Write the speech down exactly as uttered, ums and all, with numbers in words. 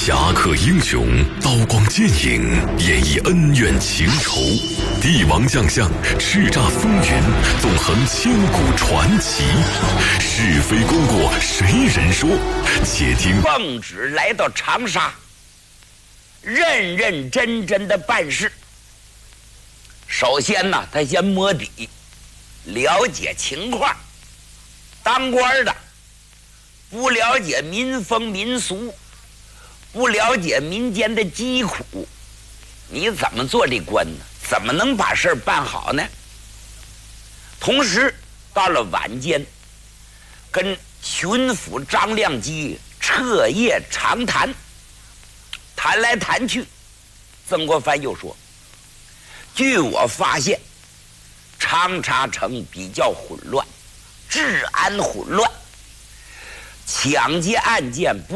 侠客英雄，刀光剑影，演绎恩怨情仇，帝王将相，叱咤风云，纵横千古传奇。是非功过谁人说？且听奉旨来到长沙，认认真真的办事。首先呢，他先摸底，了解情况。当官的不了解民风民俗，不了解民间的疾苦，你怎么做这官呢？怎么能把事儿办好呢？同时到了晚间，跟巡抚张亮基彻夜长谈，谈来谈去，曾国藩又说：据我发现，长沙城比较混乱，治安混乱，抢劫案件不